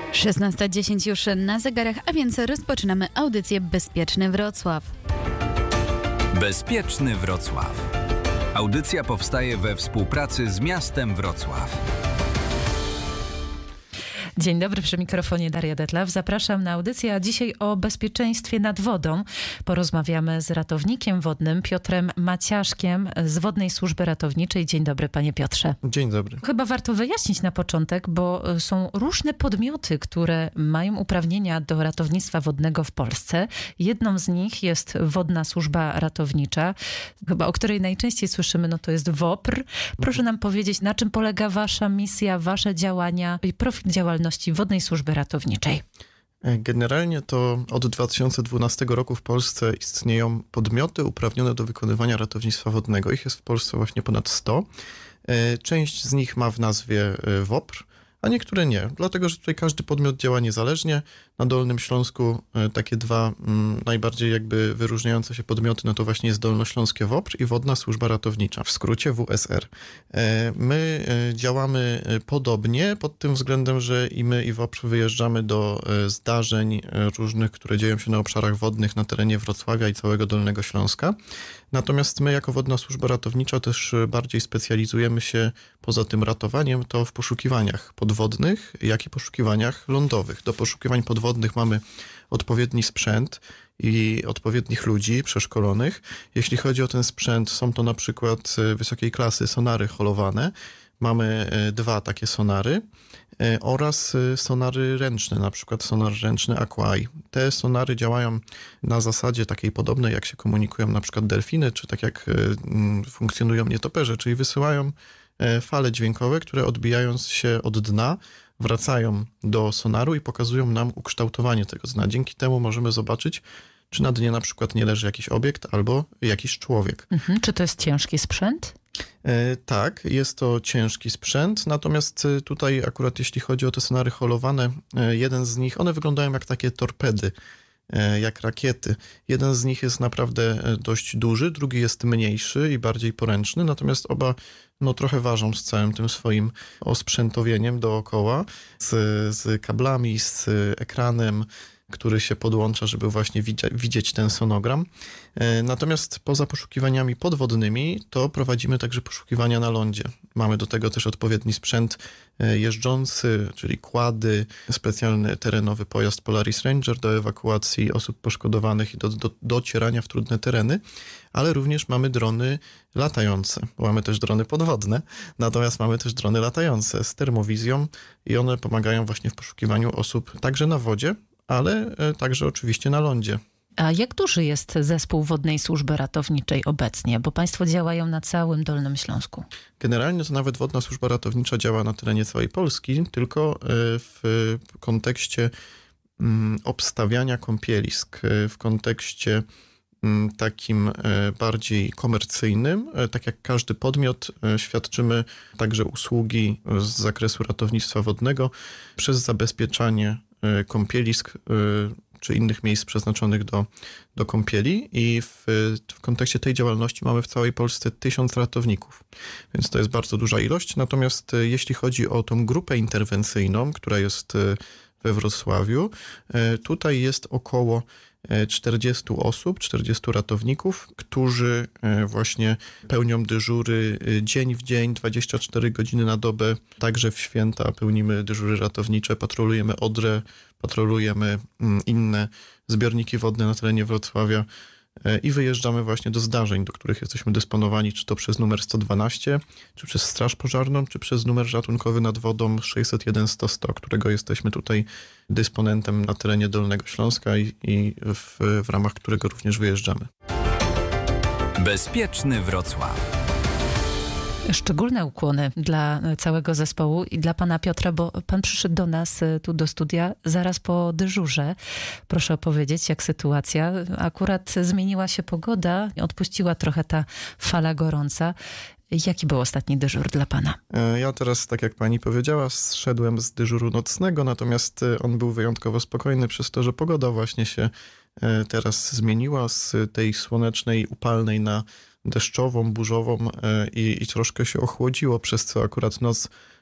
16:10 już na zegarach, a więc rozpoczynamy audycję Bezpieczny Wrocław. Bezpieczny Wrocław. Audycja powstaje we współpracy z miastem Wrocław. Dzień dobry, przy mikrofonie Daria Detlaw. Zapraszam na audycję, a dzisiaj o bezpieczeństwie nad wodą. Porozmawiamy z ratownikiem wodnym Piotrem Maciaszkiem z Wodnej Służby Ratowniczej. Dzień dobry, panie Piotrze. Dzień dobry. Chyba warto wyjaśnić na początek, bo są różne podmioty, które mają uprawnienia do ratownictwa wodnego w Polsce. Jedną z nich jest Wodna Służba Ratownicza, chyba o której najczęściej słyszymy, no to jest WOPR. Proszę nam powiedzieć, na czym polega wasza misja, wasze działania i profil działalności Wodnej Służby Ratowniczej? Generalnie to od 2012 roku w Polsce istnieją podmioty uprawnione do wykonywania ratownictwa wodnego. Ich jest w Polsce właśnie ponad 100. Część z nich ma w nazwie WOPR, a niektóre nie, dlatego że tutaj każdy podmiot działa niezależnie. Na Dolnym Śląsku takie dwa najbardziej jakby wyróżniające się podmioty, no to właśnie jest Dolnośląskie WOPR i Wodna Służba Ratownicza, w skrócie WSR. My działamy podobnie pod tym względem, że i my i WOPR wyjeżdżamy do zdarzeń różnych, które dzieją się na obszarach wodnych na terenie Wrocławia i całego Dolnego Śląska. Natomiast my jako Wodna Służba Ratownicza też bardziej specjalizujemy się poza tym ratowaniem to w poszukiwaniach podwodnych, jak i poszukiwaniach lądowych. Do poszukiwań podwodnych mamy odpowiedni sprzęt i odpowiednich ludzi przeszkolonych. Jeśli chodzi o ten sprzęt, są to na przykład wysokiej klasy sonary holowane. Mamy dwa takie sonary oraz sonary ręczne, na przykład sonar ręczny Aquai. Te sonary działają na zasadzie takiej podobnej, jak się komunikują na przykład delfiny, czy tak jak funkcjonują nietoperze, czyli wysyłają fale dźwiękowe, które odbijając się od dna wracają do sonaru i pokazują nam ukształtowanie tego dna. Dzięki temu możemy zobaczyć, czy na dnie na przykład nie leży jakiś obiekt albo jakiś człowiek. Czy to jest ciężki sprzęt? Tak, jest to ciężki sprzęt, natomiast tutaj akurat jeśli chodzi o te sonary holowane, jeden z nich, one wyglądają jak takie torpedy, jak rakiety. Jeden z nich jest naprawdę dość duży, drugi jest mniejszy i bardziej poręczny, natomiast oba trochę ważą z całym tym swoim osprzętowieniem dookoła, z kablami, z ekranem, który się podłącza, żeby właśnie widzieć ten sonogram. Natomiast poza poszukiwaniami podwodnymi, to prowadzimy także poszukiwania na lądzie. Mamy do tego też odpowiedni sprzęt jeżdżący, czyli quady, specjalny terenowy pojazd Polaris Ranger do ewakuacji osób poszkodowanych i do docierania w trudne tereny, ale również mamy drony latające, bo mamy też drony podwodne, natomiast mamy też drony latające z termowizją i one pomagają właśnie w poszukiwaniu osób także na wodzie, ale także oczywiście na lądzie. A jak duży jest zespół Wodnej Służby Ratowniczej obecnie? Bo państwo działają na całym Dolnym Śląsku. Generalnie to nawet Wodna Służba Ratownicza działa na terenie całej Polski, tylko w kontekście obstawiania kąpielisk, w kontekście takim bardziej komercyjnym. Tak jak każdy podmiot świadczymy także usługi z zakresu ratownictwa wodnego przez zabezpieczanie kąpielisk czy innych miejsc przeznaczonych do kąpieli i w kontekście tej działalności mamy w całej Polsce 1000 ratowników, więc to jest bardzo duża ilość. Natomiast jeśli chodzi o tą grupę interwencyjną, która jest we Wrocławiu, tutaj jest około 40 osób, 40 ratowników, którzy właśnie pełnią dyżury dzień w dzień, 24 godziny na dobę. Także w święta pełnimy dyżury ratownicze, patrolujemy Odrę, patrolujemy inne zbiorniki wodne na terenie Wrocławia i wyjeżdżamy właśnie do zdarzeń, do których jesteśmy dysponowani, czy to przez numer 112, czy przez Straż Pożarną, czy przez numer ratunkowy nad wodą 601 100 100, którego jesteśmy tutaj dysponentem na terenie Dolnego Śląska i w ramach którego również wyjeżdżamy. Bezpieczny Wrocław. Szczególne ukłony dla całego zespołu i dla pana Piotra, bo pan przyszedł do nas tu do studia zaraz po dyżurze. Proszę opowiedzieć, jak sytuacja. Akurat zmieniła się pogoda, odpuściła trochę ta fala gorąca. Jaki był ostatni dyżur dla pana? Ja teraz, tak jak pani powiedziała, zszedłem z dyżuru nocnego, natomiast on był wyjątkowo spokojny przez to, że pogoda właśnie się teraz zmieniła z tej słonecznej, upalnej na deszczową, burzową i troszkę się ochłodziło, przez co akurat noc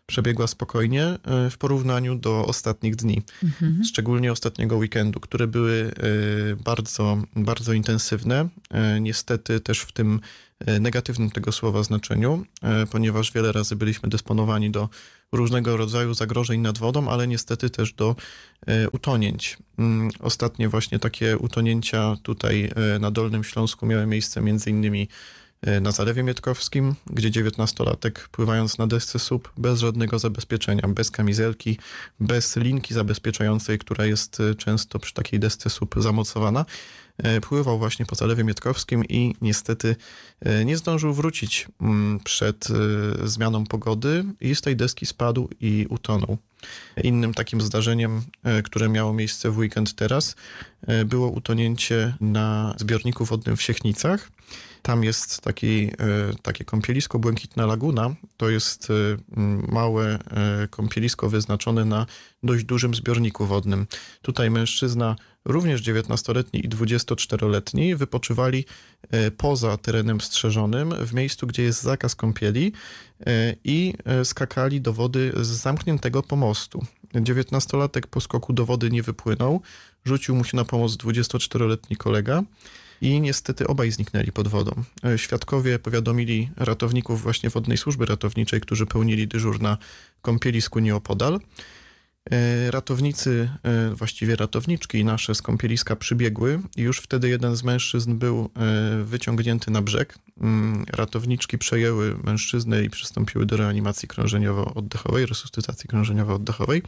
przebiegła spokojnie w porównaniu do ostatnich dni. Szczególnie ostatniego weekendu, które były bardzo, bardzo intensywne. Niestety też w tym negatywnym tego słowa znaczeniu, ponieważ wiele razy byliśmy dysponowani do różnego rodzaju zagrożeń nad wodą, ale niestety też do utonięć. Ostatnie właśnie takie utonięcia tutaj na Dolnym Śląsku miały miejsce między innymi na Zalewie Mietkowskim, gdzie 19-latek pływając na desce SUP bez żadnego zabezpieczenia, bez kamizelki, bez linki zabezpieczającej, która jest często przy takiej desce SUP zamocowana, pływał właśnie po Zalewie Mietkowskim i niestety nie zdążył wrócić przed zmianą pogody i z tej deski spadł i utonął. Innym takim zdarzeniem, które miało miejsce w weekend teraz, było utonięcie na zbiorniku wodnym w Siechnicach. Tam jest takie kąpielisko Błękitna Laguna. To jest małe kąpielisko wyznaczone na dość dużym zbiorniku wodnym. Tutaj mężczyzna, również 19-letni i 24-letni, wypoczywali poza terenem strzeżonym, w miejscu, gdzie jest zakaz kąpieli i skakali do wody z zamkniętego pomostu. 19-latek po skoku do wody nie wypłynął, rzucił mu się na pomoc 24-letni kolega i niestety obaj zniknęli pod wodą. Świadkowie powiadomili ratowników właśnie Wodnej Służby Ratowniczej, którzy pełnili dyżur na kąpielisku nieopodal. Ratownicy, właściwie ratowniczki nasze z kąpieliska przybiegły i już wtedy jeden z mężczyzn był wyciągnięty na brzeg. Ratowniczki przejęły mężczyznę i przystąpiły do reanimacji krążeniowo-oddechowej, resuscytacji krążeniowo-oddechowej,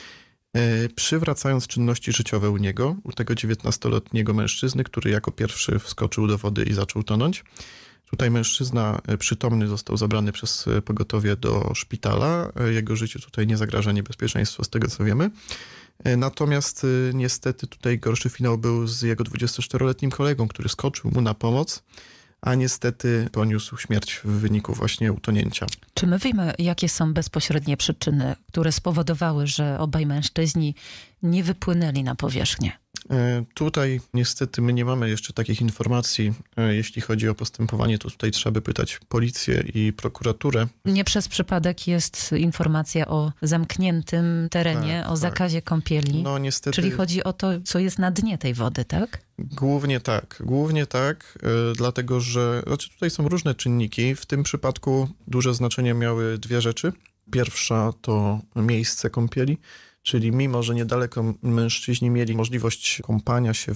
przywracając czynności życiowe u niego, u tego 19-letniego mężczyzny, który jako pierwszy wskoczył do wody i zaczął tonąć. Tutaj mężczyzna przytomny został zabrany przez pogotowie do szpitala. Jego życiu tutaj nie zagraża niebezpieczeństwo, z tego co wiemy. Natomiast niestety tutaj gorszy finał był z jego 24-letnim kolegą, który skoczył mu na pomoc, a niestety poniósł śmierć w wyniku właśnie utonięcia. Czy my wiemy, jakie są bezpośrednie przyczyny, które spowodowały, że obaj mężczyźni nie wypłynęli na powierzchnię? Tutaj niestety my nie mamy jeszcze takich informacji. Jeśli chodzi o postępowanie, to tutaj trzeba by pytać policję i prokuraturę. Nie przez przypadek jest informacja o zamkniętym terenie, o zakazie kąpieli. No niestety. Czyli chodzi o to, co jest na dnie tej wody, tak? Głównie tak, dlatego że tutaj są różne czynniki. W tym przypadku duże znaczenie miały dwie rzeczy. Pierwsza to miejsce kąpieli, czyli mimo, że niedaleko mężczyźni mieli możliwość kąpania się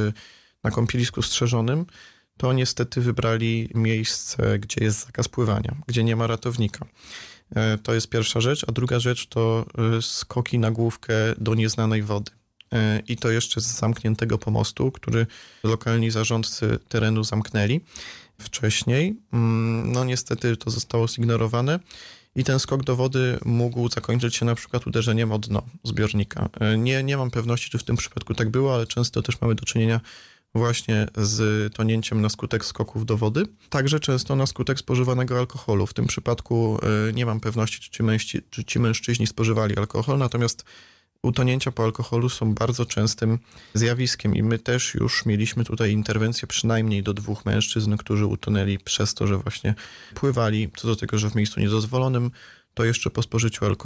na kąpielisku strzeżonym, to niestety wybrali miejsce, gdzie jest zakaz pływania, gdzie nie ma ratownika. To jest pierwsza rzecz, a druga rzecz to skoki na główkę do nieznanej wody. I to jeszcze z zamkniętego pomostu, który lokalni zarządcy terenu zamknęli wcześniej. No niestety to zostało zignorowane. I ten skok do wody mógł zakończyć się na przykład uderzeniem o dno zbiornika. Nie mam pewności, czy w tym przypadku tak było, ale często też mamy do czynienia właśnie z tonięciem na skutek skoków do wody. Także często na skutek spożywanego alkoholu. W tym przypadku nie mam pewności, czy ci mężczyźni spożywali alkohol, natomiast utonięcia po alkoholu są bardzo częstym zjawiskiem i my też już mieliśmy tutaj interwencję przynajmniej do 2 mężczyzn, którzy utonęli przez to, że właśnie pływali, co do tego, że w miejscu niedozwolonym, to jeszcze po spożyciu alkoholu